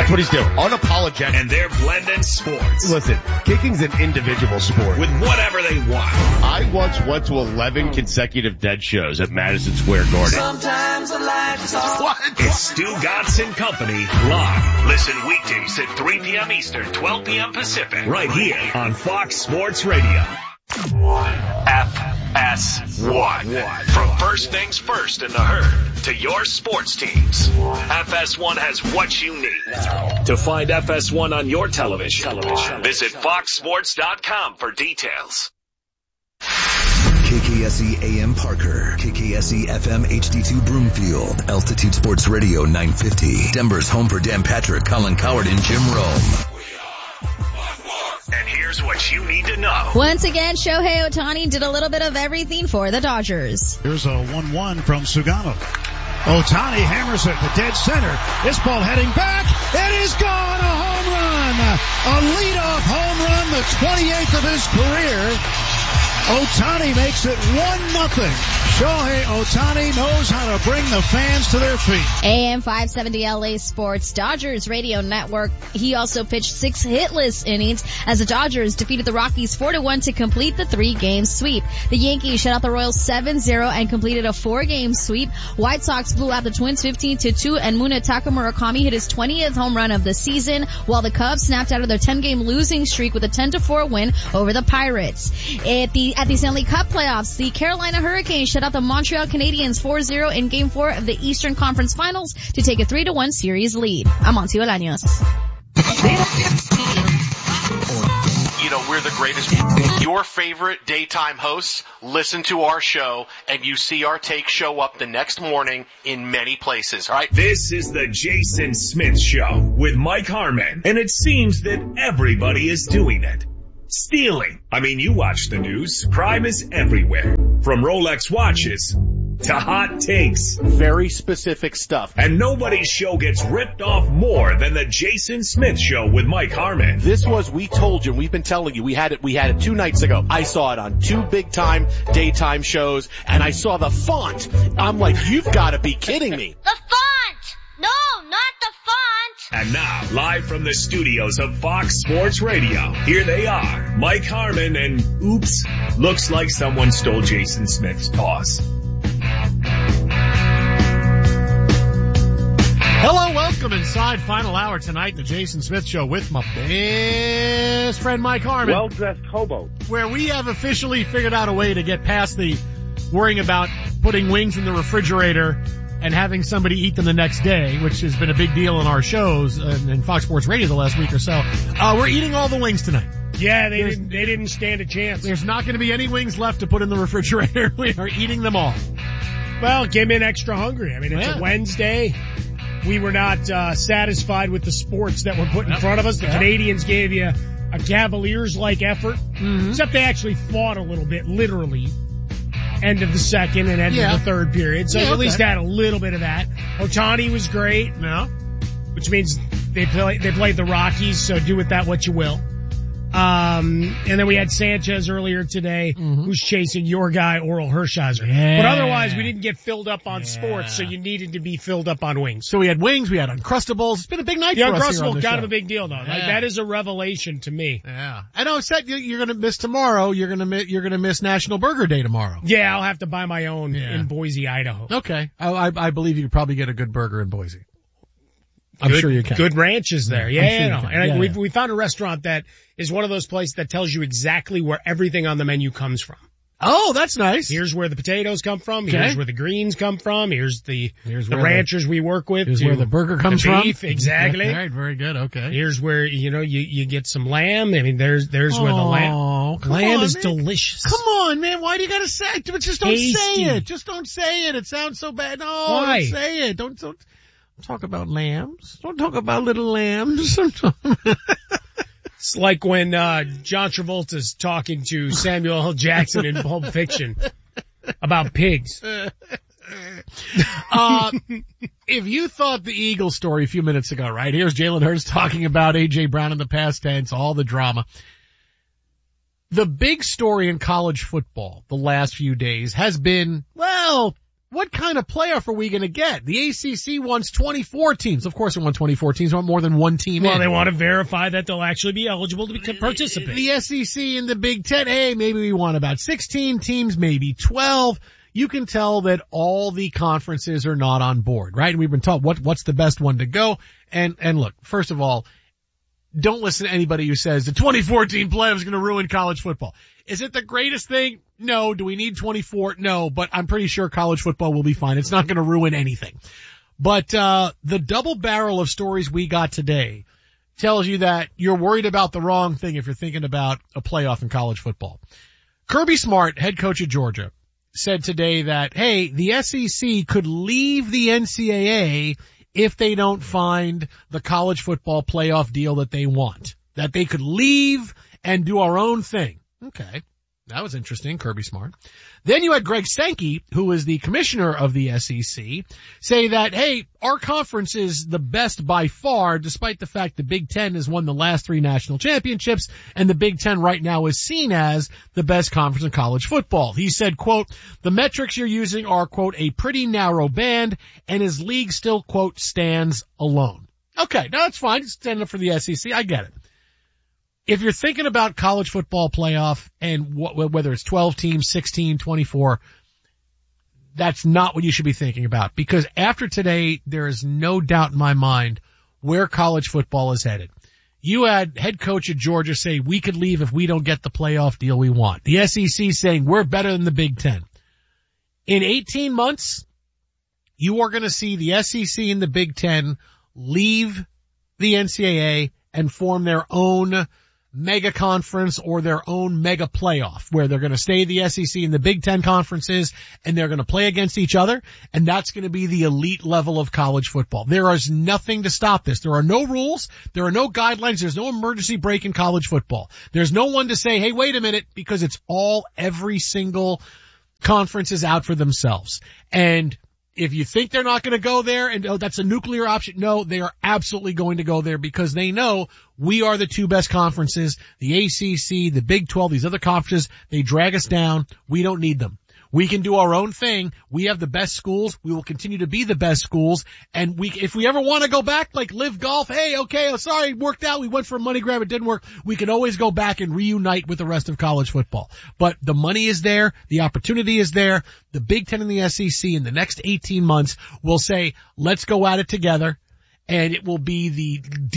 That's what he's doing. Unapologetic. And they're blending sports. Listen, kicking's an individual sport. With whatever they want. I once went to 11 consecutive dead shows at Madison Square Garden. Sometimes the light is off. What? It's Stu Gatz and Company live. Listen weekdays at 3 p.m. Eastern, 12 p.m. Pacific. Right here on Fox Sports Radio. FS1. From first things first in the herd to your sports teams. FS1 has what you need. To find FS1 on your television, visit foxsports.com for details. KKSE AM Parker, KKSE FM HD2 Broomfield, Altitude Sports Radio 950, Denver's home for Dan Patrick, Colin Coward, and Jim Rome. And here's what you need to know. Once again, Shohei Ohtani did a little bit of everything for the Dodgers. Here's a 1-1 from Sugano. Ohtani hammers it to dead center. This ball heading back. It is gone. A home run. A leadoff home run, the 28th of his career. Ohtani makes it 1-0. Shohei Ohtani knows how to bring the fans to their feet. AM 570 LA Sports Dodgers Radio Network. He also pitched 6 hitless innings as the Dodgers defeated the Rockies 4-1 to complete the 3-game sweep. The Yankees shut out the Royals 7-0 and completed a 4-game sweep. White Sox blew out the Twins 15-2 and Munetaka Murakami hit his 20th home run of the season, while the Cubs snapped out of their 10-game losing streak with a 10-4 win over the Pirates. At the Stanley Cup playoffs, the Carolina Hurricanes shut out the Montreal Canadiens 4-0 in Game 4 of the Eastern Conference Finals to take a 3-1 series lead. I'm Monty Bolaños. You know, we're the greatest. Your favorite daytime hosts listen to our show, and you see our take show up the next morning in many places, all right? This is the Jason Smith Show with Mike Harmon, and it seems that everybody is doing it. Stealing. I mean, you watch the news. Crime is everywhere. From Rolex watches to hot takes. Very specific stuff. And nobody's show gets ripped off more than the Jason Smith Show with Mike Harmon. This was, we told you, we've been telling you, we had it 2 nights ago. I saw it on 2 big time daytime shows, and I saw the font. I'm like, you've got to be kidding me. The font! No, not the font! And now, live from the studios of Fox Sports Radio, here they are, Mike Harmon and, oops, looks like someone stole Jason Smith's toss. Hello, welcome inside final hour tonight, the Jason Smith Show with my best friend Mike Harmon. Well-dressed hobo. Where we have officially figured out a way to get past the worrying about putting wings in the refrigerator and having somebody eat them the next day, which has been a big deal in our shows and Fox Sports Radio the last week or so. We're eating all the wings tonight. Yeah, they didn't stand a chance. There's not going to be any wings left to put in the refrigerator. We are eating them all. Well, came in extra hungry. I mean, it's a Wednesday. We were not satisfied with the sports that were put in front of us. The Canadians gave you a Cavaliers-like effort, except they actually fought a little bit, literally. End of the second and end of the third period. So at least had a little bit of that. Ohtani was great. No. Which means they played the Rockies, so do with that what you will. And then we had Sanchez earlier today, who's chasing your guy, Oral Hershiser. Yeah. But otherwise, we didn't get filled up on sports, so you needed to be filled up on wings. So we had wings, we had Uncrustables. It's been a big night for us here on the show. The Uncrustables kind of a big deal, though. Yeah. Like, that is a revelation to me. Yeah. I know, except you're gonna miss tomorrow. You're gonna miss National Burger Day tomorrow. Yeah, I'll have to buy my own in Boise, Idaho. Okay. I believe you could probably get a good burger in Boise. I'm sure you can. Good ranches there. We found a restaurant that is one of those places that tells you exactly where everything on the menu comes from. Oh, that's nice. Here's where the potatoes come from. Okay. Here's where the greens come from. Here's the ranchers we work with. Here's where the burger comes from. Beef, exactly. All right, very good. Okay. Here's where, you get some lamb. I mean, there's where the lamb is delicious. Come on, man. Why do you gotta say it? Just don't say it. Just don't say it. It sounds so bad. No, Why? Don't say it. Don't talk about lambs. Don't talk about little lambs. It's like when John Travolta's talking to Samuel L. Jackson in Pulp Fiction about pigs. If you thought the Eagles story a few minutes ago, right? Here's Jalen Hurts talking about A.J. Brown in the past tense, all the drama. The big story in college football the last few days has been, what kind of playoff are we going to get? The ACC wants 24 teams. Of course, they want 24 teams. They want more than one team. Well, they want to verify that they'll actually be eligible to participate. The SEC and the Big Ten, hey, maybe we want about 16 teams, maybe 12. You can tell that all the conferences are not on board, right? And we've been told what's the best one to go. And look, first of all, don't listen to anybody who says the 2014 playoff is going to ruin college football. Is it the greatest thing? No. Do we need 24? No, but I'm pretty sure college football will be fine. It's not going to ruin anything. But the double barrel of stories we got today tells you that you're worried about the wrong thing if you're thinking about a playoff in college football. Kirby Smart, head coach of Georgia, said today that, hey, the SEC could leave the NCAA if they don't find the college football playoff deal that they want. That they could leave and do our own thing. Okay. That was interesting, Kirby Smart. Then you had Greg Sankey, who is the commissioner of the SEC, say that, hey, our conference is the best by far, despite the fact the Big Ten has won the last 3 national championships, and the Big Ten right now is seen as the best conference in college football. He said, quote, the metrics you're using are, quote, a pretty narrow band, and his league still, quote, stands alone. Okay, now that's fine. Stand up for the SEC. I get it. If you're thinking about college football playoff and whether it's 12 teams, 16, 24, that's not what you should be thinking about, because after today, there is no doubt in my mind where college football is headed. You had head coach of Georgia say we could leave if we don't get the playoff deal we want. The SEC saying we're better than the Big Ten. In 18 months, you are going to see the SEC and the Big Ten leave the NCAA and form their own mega conference or their own mega playoff, where they're going to stay the SEC and the Big Ten conferences, and they're going to play against each other, and that's going to be the elite level of college football. There is nothing to stop this. There are no rules. There are no guidelines. There's no emergency break in college football. There's no one to say, hey, wait a minute, because it's every single conference is out for themselves. And if you think they're not going to go there and, oh, that's a nuclear option, no, they are absolutely going to go there, because they know we are the 2 best conferences, the ACC, the Big 12, these other conferences, they drag us down. We don't need them. We can do our own thing. We have the best schools. We will continue to be the best schools. And if we ever want to go back, like Live Golf, hey, okay, sorry, it worked out. We went for a money grab. It didn't work. We can always go back and reunite with the rest of college football. But the money is there. The opportunity is there. The Big Ten and the SEC in the next 18 months will say, let's go at it together. And it will be the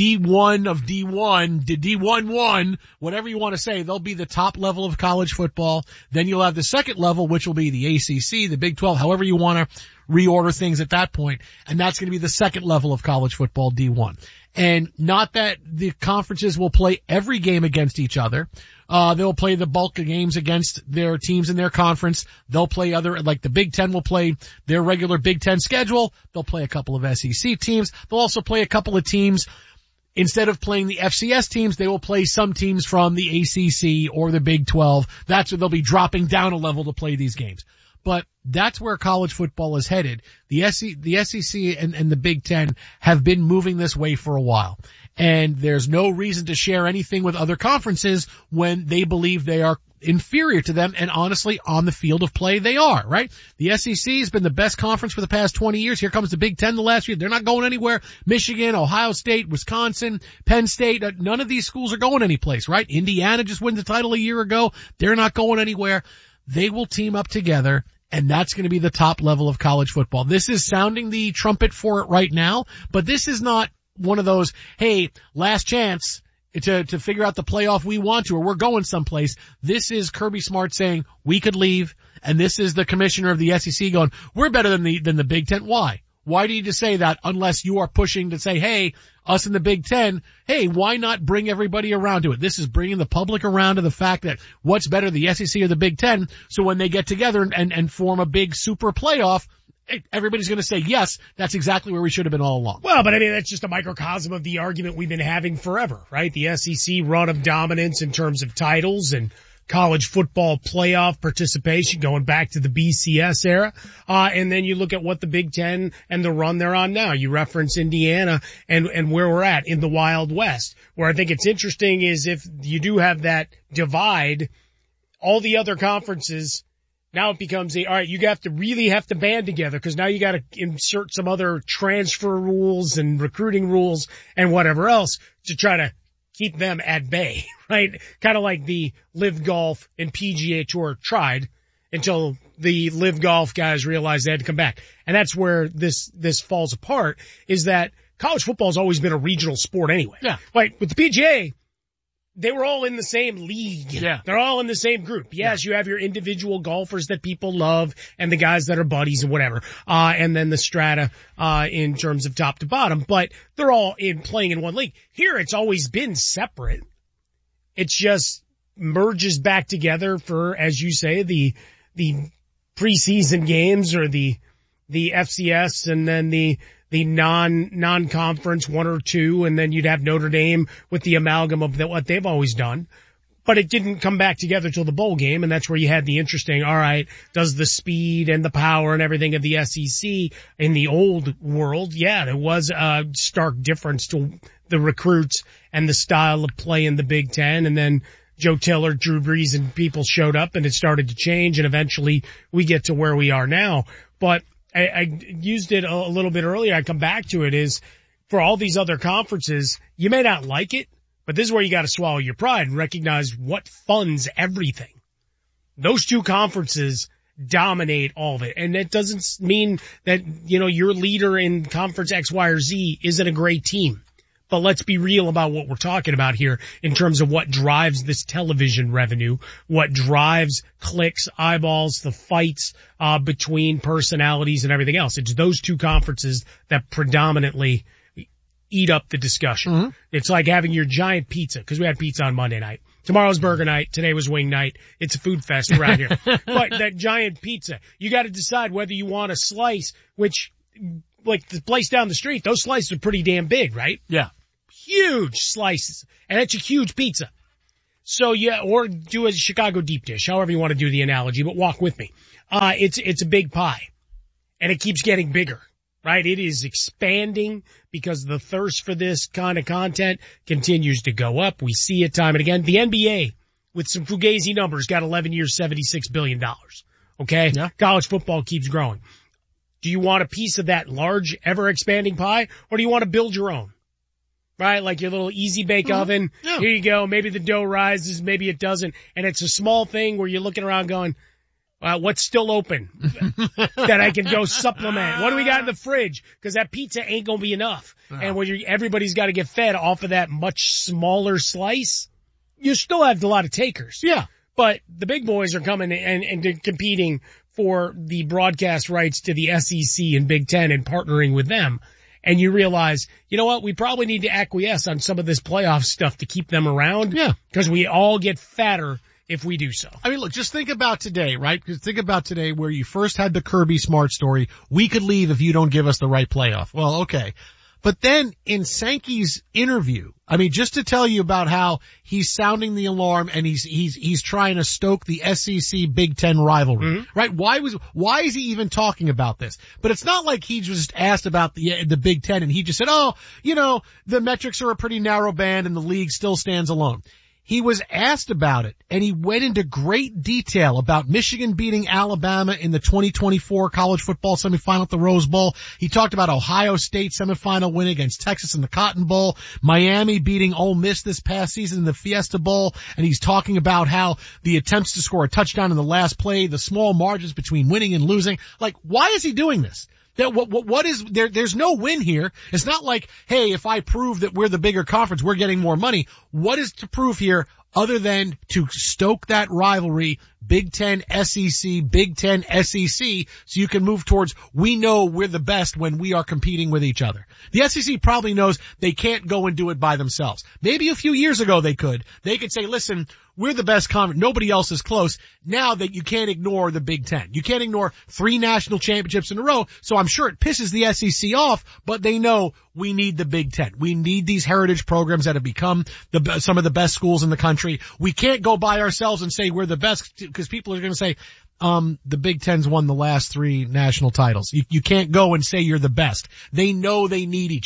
D1 of D1, the D1-1, whatever you want to say. They'll be the top level of college football. Then you'll have the second level, which will be the ACC, the Big 12, however you want to reorder things at that point. And that's going to be the second level of college football, D1. And not that the conferences will play every game against each other. They'll play the bulk of games against their teams in their conference. They'll play like the Big Ten will play their regular Big Ten schedule. They'll play a couple of SEC teams. They'll also play a couple of teams. Instead of playing the FCS teams, they will play some teams from the ACC or the Big 12. That's where they'll be dropping down a level to play these games. But that's where college football is headed. The SEC and the Big Ten have been moving this way for a while. And there's no reason to share anything with other conferences when they believe they are inferior to them. And honestly, on the field of play, they are, right? The SEC has been the best conference for the past 20 years. Here comes the Big Ten the last year. They're not going anywhere. Michigan, Ohio State, Wisconsin, Penn State, none of these schools are going anyplace, right? Indiana just won the title a year ago. They're not going anywhere. They will team up together. And that's going to be the top level of college football. This is sounding the trumpet for it right now, but this is not one of those, hey, last chance to figure out the playoff we want to, or we're going someplace. This is Kirby Smart saying we could leave, and this is the commissioner of the SEC going, we're better than the Big Ten. Why? Why do you just say that unless you are pushing to say, hey, us in the Big Ten, hey, why not bring everybody around to it? This is bringing the public around to the fact that what's better, the SEC or the Big Ten, so when they get together and form a big super playoff, everybody's going to say, yes, that's exactly where we should have been all along. Well, but I mean, that's just a microcosm of the argument we've been having forever, right? The SEC run of dominance in terms of titles and college football playoff participation going back to the BCS era. And then you look at what the Big Ten and the run they're on now. You reference Indiana and where we're at in the Wild West. Where I think it's interesting is if you do have that divide, all the other conferences Now it becomes all right, you really have to band together because now you got to insert some other transfer rules and recruiting rules and whatever else to try to keep them at bay, right? Kind of like the Live Golf and PGA Tour tried until the Live Golf guys realized they had to come back. And that's where this falls apart, is that college football has always been a regional sport anyway. Yeah. Like with the PGA, they were all in the same league. Yeah. They're all in the same group. Yes, you have your individual golfers that people love and the guys that are buddies and whatever. And then the strata, in terms of top to bottom, but they're all playing in one league. Here it's always been separate. It's just merges back together for, as you say, the preseason games or the FCS and then the non-conference 1 or 2, and then you'd have Notre Dame with the amalgam of what they've always done. But it didn't come back together till the bowl game, and that's where you had the interesting, all right, does the speed and the power and everything of the SEC in the old world, yeah, there was a stark difference to the recruits and the style of play in the Big Ten, and then Joe Tiller, Drew Brees, and people showed up, and it started to change, and eventually we get to where we are now. But I used it a little bit earlier. I come back to it is for all these other conferences, you may not like it, but this is where you got to swallow your pride and recognize what funds everything. Those two conferences dominate all of it. And it doesn't mean that, your leader in conference X, Y, or Z isn't a great team. But let's be real about what we're talking about here in terms of what drives this television revenue, what drives clicks, eyeballs, the fights between personalities and everything else. It's those two conferences that predominantly eat up the discussion. Mm-hmm. It's like having your giant pizza, because we had pizza on Monday night. Tomorrow's burger night. Today was wing night. It's a food fest around here. But that giant pizza, you got to decide whether you want a slice, which, like the place down the street, those slices are pretty damn big, right? Yeah. Huge slices. And it's a huge pizza. So yeah, or do a Chicago deep dish, however you want to do the analogy, but walk with me. It's a big pie. And it keeps getting bigger, right? It is expanding because the thirst for this kind of content continues to go up. We see it time and again. The NBA, with some fugazi numbers, got 11 years, $76 billion. Okay? Yeah. College football keeps growing. Do you want a piece of that large, ever-expanding pie, or do you want to build your own? Right? Like your little easy bake oven. Yeah. Here you go. Maybe the dough rises, maybe it doesn't. And it's a small thing where you're looking around going, what's still open that I can go supplement? What do we got in the fridge? Because that pizza ain't going to be enough. And when everybody's got to get fed off of that much smaller slice, you still have a lot of takers. Yeah. But the big boys are coming and competing for the broadcast rights to the SEC and Big Ten and partnering with them. And you realize, you know what, we probably need to acquiesce on some of this playoff stuff to keep them around. Yeah. Because we all get fatter if we do so. I mean, look, just think about today, right? Because think about today where you first had the Kirby Smart story. We could leave if you don't give us the right playoff. Well, okay. But then in Sankey's interview, I mean, just to tell you about how he's sounding the alarm and he's trying to stoke the SEC Big Ten rivalry, right? Why is he even talking about this? But it's not like he just asked about the Big Ten and he just said, the metrics are a pretty narrow band and the league still stands alone. He was asked about it, and he went into great detail about Michigan beating Alabama in the 2024 college football semifinal at the Rose Bowl. He talked about Ohio State semifinal win against Texas in the Cotton Bowl, Miami beating Ole Miss this past season in the Fiesta Bowl, and he's talking about how the attempts to score a touchdown in the last play, the small margins between winning and losing. Like, why is he doing this? What is there? There's no win here. It's not like, hey, if I prove that we're the bigger conference, we're getting more money. What is to prove here other than to stoke that rivalry, Big Ten, SEC, Big Ten, SEC, so you can move towards, we know we're the best when we are competing with each other. The SEC probably knows they can't go and do it by themselves. Maybe a few years ago they could. They could say, listen, we're the best conference. Nobody else is close. Now that you can't ignore the Big Ten. You can't ignore 3 national championships in a row. So I'm sure it pisses the SEC off, but they know we need the Big Ten. We need these heritage programs that have become some of the best schools in the country. We can't go by ourselves and say we're the best because people are going to say, the Big Ten's won the last 3 national titles. You can't go and say you're the best. They know they need each other.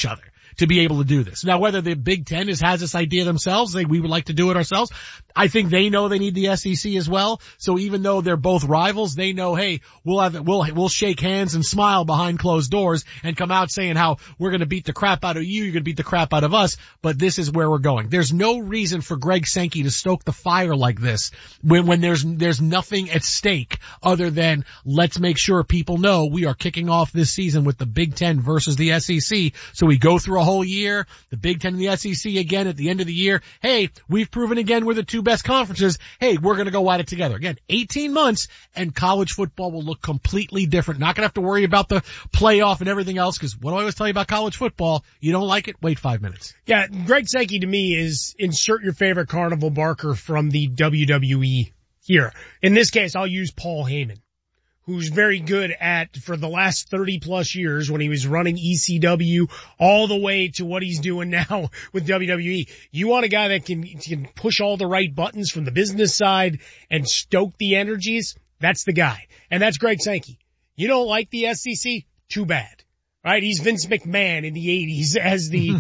to be able to do this. Now, whether the Big Ten has this idea themselves, we would like to do it ourselves, I think they know they need the SEC as well. So even though they're both rivals, they know, hey, we'll shake hands and smile behind closed doors and come out saying how we're going to beat the crap out of you, you're going to beat the crap out of us, but this is where we're going. There's no reason for Greg Sankey to stoke the fire like this when there's nothing at stake other than let's make sure people know we are kicking off this season with the Big Ten versus the SEC. So we go through a whole year, the Big Ten and the SEC again at the end of the year. Hey, we've proven again we're the two best conferences. Hey, we're going to go at it together. Again, 18 months and college football will look completely different. Not going to have to worry about the playoff and everything else, because what do I always tell you about college football? You don't like it? Wait 5 minutes. Yeah, Greg Sankey to me is insert your favorite carnival barker from the WWE here. In this case, I'll use Paul Heyman, who's very good at, for the last 30 plus years when he was running ECW all the way to what he's doing now with WWE. You want a guy that can push all the right buttons from the business side and stoke the energies? That's the guy. And that's Greg Sankey. You don't like the SEC? Too bad. Right? He's Vince McMahon in the 80s as the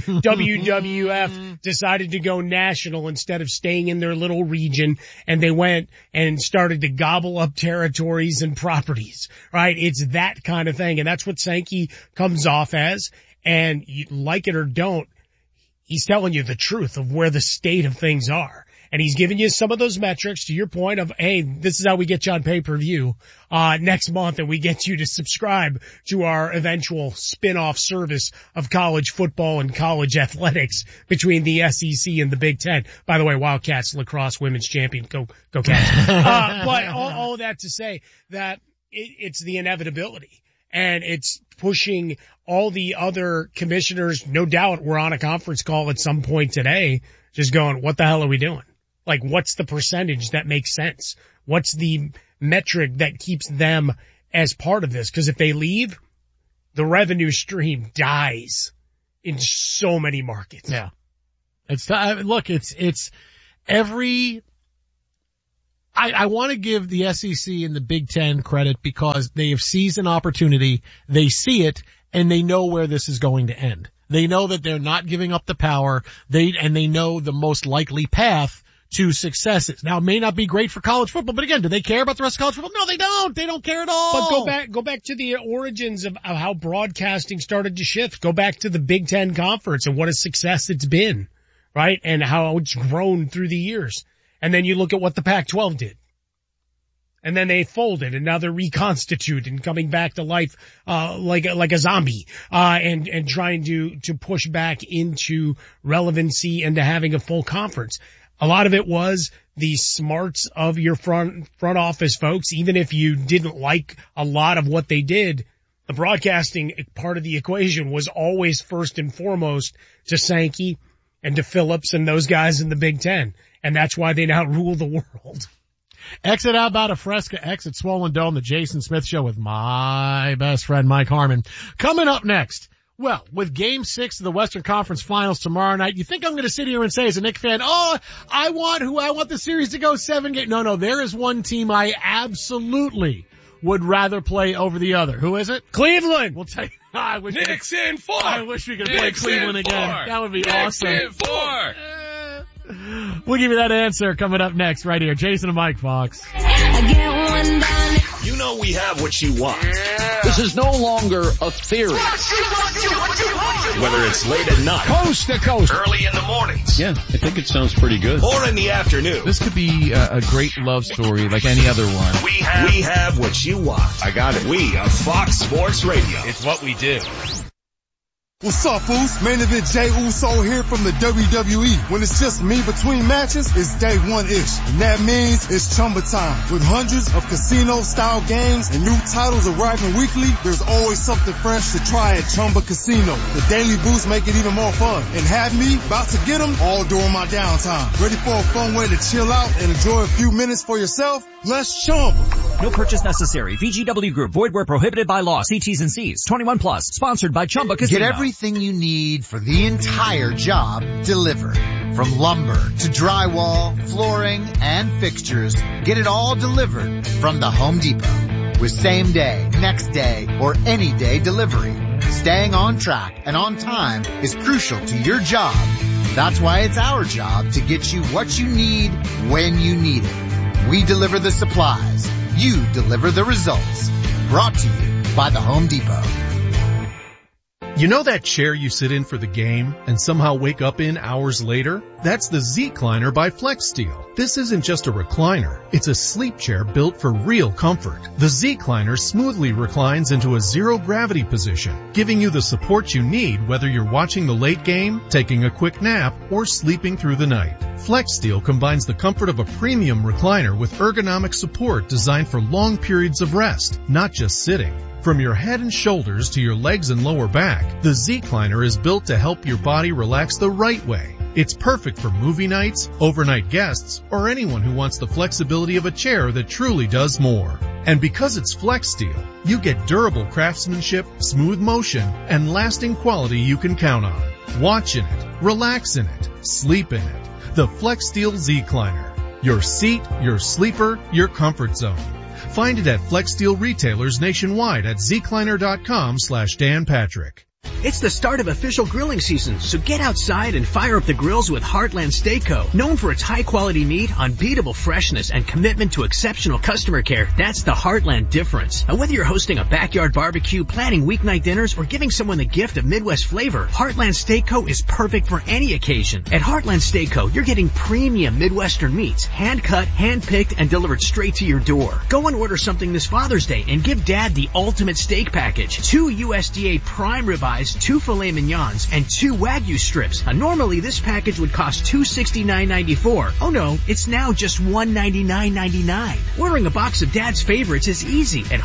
WWF decided to go national instead of staying in their little region, and they went and started to gobble up territories and properties. Right? It's that kind of thing, and that's what Sankey comes off as. And you like it or don't, he's telling you the truth of where the state of things are. And he's giving you some of those metrics to your point of, hey, this is how we get you on pay-per-view, next month, and we get you to subscribe to our eventual spin-off service of college football and college athletics between the SEC and the Big Ten. By the way, Wildcats lacrosse women's champion. Go Cats. But all that to say that it's the inevitability. And it's pushing all the other commissioners, no doubt we're on a conference call at some point today, just going, what the hell are we doing? Like, what's the percentage that makes sense? What's the metric that keeps them as part of this? Because if they leave, the revenue stream dies in so many markets. Yeah. It's every, I want to give the SEC and the Big Ten credit because they have seized an opportunity. They see it and they know where this is going to end. They know that they're not giving up the power. They know the most likely path to successes. Now, it may not be great for college football, but again, do they care about the rest of college football? No, they don't. They don't care at all. But go back to the origins of how broadcasting started to shift. Go back to the Big Ten Conference and what a success it's been, right? And how it's grown through the years. And then you look at what the Pac-12 did. And then they folded and now they're reconstituted and coming back to life, like a zombie, and trying to push back into relevancy and to having a full conference. A lot of it was the smarts of your front office folks. Even if you didn't like a lot of what they did, the broadcasting part of the equation was always first and foremost to Sankey and to Phillips and those guys in the Big Ten. And that's why they now rule the world. Exit out about a Fresca, exit Swollen Dome, the Jason Smith Show with my best friend Mike Harmon. Coming up next. Well, with Game 6 of the Western Conference Finals tomorrow night, you think I'm going to sit here and say as a Knicks fan, I want the series to go 7 games. No, there is one team I absolutely would rather play over the other. Who is it? Cleveland. We'll take, Knicks in 4. I wish we could play Cleveland again. That would be awesome. Knicks in 4. We'll give you that answer coming up next right here. Jason and Mike Fox. You know we have what you want. This is no longer a theory. Whether it's late at night, Coast to coast, early in the mornings, Yeah, I think it sounds pretty good. or in the afternoon, This could be a great love story like any other one. we have what you want. I got it. We are Fox Sports Radio. It's what we do. What's up, fools? Main event Jey Uso here from the WWE. When it's just me between matches, it's day one-ish. And that means it's Chumba time. With hundreds of casino-style games and new titles arriving weekly, there's always something fresh to try at Chumba Casino. The daily boosts make it even more fun. And have me about to get them all during my downtime. Ready for a fun way to chill out and enjoy a few minutes for yourself? Let's Chumba. No purchase necessary. VGW Group. Void where prohibited by law. See T's and C's. 21 plus. Sponsored by Chumba Casino. Get everything you need for the entire job delivered. From lumber to drywall, flooring, and fixtures, get it all delivered from the Home Depot. With same day, next day, or any day delivery. Staying on track and on time is crucial to your job. That's why it's our job to get you what you need when you need it. We deliver the supplies. You deliver the results. Brought to you by the Home Depot. You know that chair you sit in for the game and somehow wake up in hours later? That's the Z-Cliner by FlexSteel. This isn't just a recliner. It's a sleep chair built for real comfort. The Z-Cliner smoothly reclines into a zero-gravity position, giving you the support you need whether you're watching the late game, taking a quick nap, or sleeping through the night. FlexSteel combines the comfort of a premium recliner with ergonomic support designed for long periods of rest, not just sitting. From your head and shoulders to your legs and lower back, the Z-Cliner is built to help your body relax the right way. It's perfect for movie nights, overnight guests, or anyone who wants the flexibility of a chair that truly does more. And because it's FlexSteel, you get durable craftsmanship, smooth motion, and lasting quality you can count on. Watch in it, relax in it, sleep in it. The FlexSteel Z-Cliner. Your seat, your sleeper, your comfort zone. Find it at FlexSteel retailers nationwide at zcliner.com/Dan Patrick. It's the start of official grilling season, so get outside and fire up the grills with Heartland Steak Co. Known for its high-quality meat, unbeatable freshness, and commitment to exceptional customer care, that's the Heartland difference. And whether you're hosting a backyard barbecue, planning weeknight dinners, or giving someone the gift of Midwest flavor, Heartland Steak Co. is perfect for any occasion. At Heartland Steak Co., you're getting premium Midwestern meats, hand-cut, hand-picked, and delivered straight to your door. Go and order something this Father's Day and give Dad the ultimate steak package. 2 USDA prime ribeyes, 2 filet mignons, and 2 Wagyu strips. Normally, this package would cost $269.94. Oh no, it's now just $199.99. Ordering a box of Dad's favorites is easy at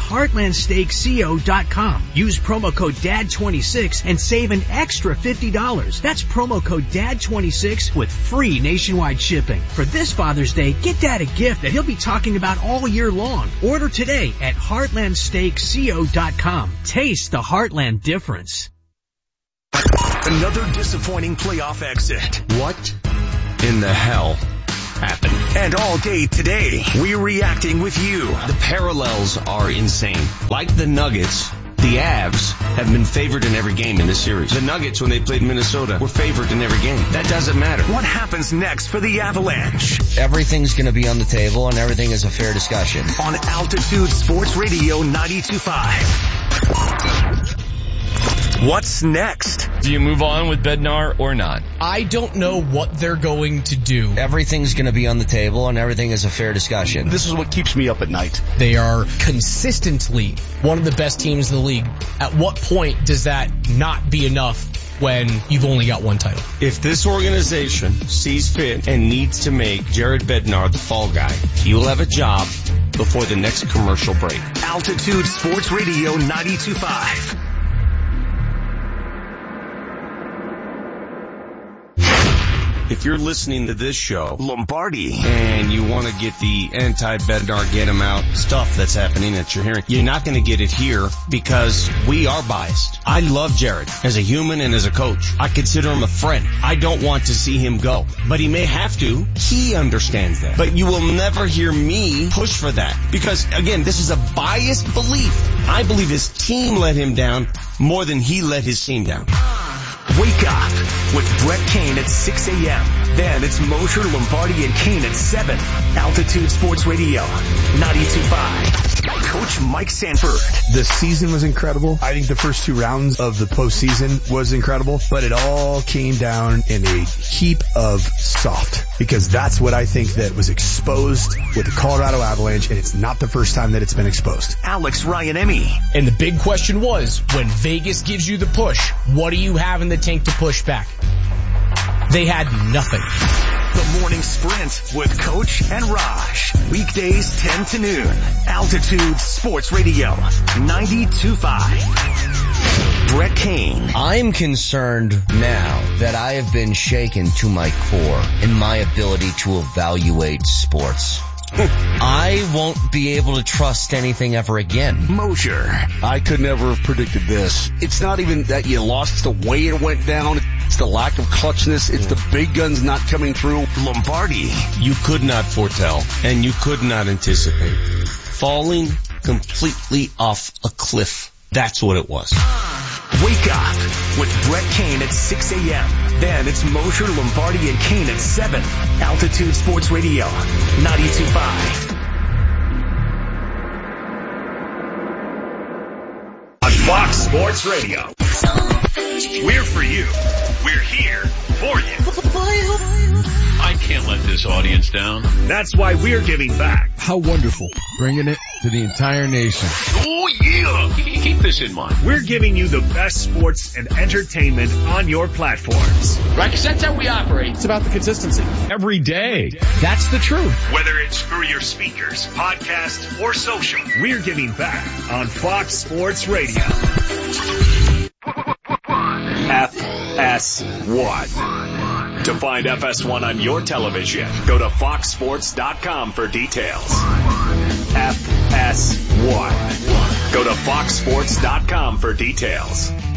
heartlandsteakco.com. Use promo code DAD26 and save an extra $50. That's promo code DAD26 with free nationwide shipping. For this Father's Day, get Dad a gift that he'll be talking about all year long. Order today at heartlandsteakco.com. Taste the Heartland difference. Another disappointing playoff exit. What in the hell happened? And all day today, we're reacting with you. The parallels are insane. Like the Nuggets, the Avs have been favored in every game in this series. The Nuggets, when they played Minnesota, were favored in every game. That doesn't matter. What happens next for the Avalanche? Everything's going to be on the table, and everything is a fair discussion. On Altitude Sports Radio 92.5. What's next? Do you move on with Bednar or not? I don't know what they're going to do. Everything's going to be on the table, and everything is a fair discussion. This is what keeps me up at night. They are consistently one of the best teams in the league. At what point does that not be enough when you've only got one title? If this organization sees fit and needs to make Jared Bednar the fall guy, he will have a job before the next commercial break. Altitude Sports Radio 92.5. If you're listening to this show, Lombardi, and you want to get the anti-Bednar, get him out stuff that's happening that you're hearing, you're not going to get it here because we are biased. I love Jared as a human and as a coach. I consider him a friend. I don't want to see him go, but he may have to. He understands that. But you will never hear me push for that because, again, this is a biased belief. I believe his team let him down more than he let his team down. Wake up with Brett Kane at 6 a.m. Then it's Mosher, Lombardi, and Kane at 7. Altitude Sports Radio 92.5. Coach Mike Sanford. The season was incredible. I think the first 2 rounds of the postseason was incredible, but it all came down in a heap of soft because that's what I think that was exposed with the Colorado Avalanche, and it's not the first time that it's been exposed. Alex Ryan-Emmy. And the big question was, when Vegas gives you the push, what do you have in the tank to push back? They had nothing. The Morning Sprint with Coach and Raj. Weekdays 10 to noon. Altitude Sports Radio 92.5. Brett Kane. I'm concerned now that I have been shaken to my core in my ability to evaluate sports. I won't be able to trust anything ever again. Mosher. I could never have predicted this. It's not even that you lost, it's the way it went down. It's the lack of clutchness. It's the big guns not coming through. Lombardi. You could not foretell and you could not anticipate. Falling completely off a cliff. That's what it was. Wake Up with Brett Kane at 6 a.m. Then it's Mosher, Lombardi, and Kane at 7. Altitude Sports Radio, 92.5. On Fox Sports Radio. We're for you. We're here for you. I can't let this audience down. That's why we're giving back. How wonderful. Bringing it to the entire nation. Oh, yeah. Keep this in mind. We're giving you the best sports and entertainment on your platforms. Right, because that's how we operate. It's about the consistency. Every day. That's the truth. Whether it's through your speakers, podcast, or social, we're giving back on Fox Sports Radio. FS1. To find FS1 on your television, go to foxsports.com for details. FS1. Go to foxsports.com for details.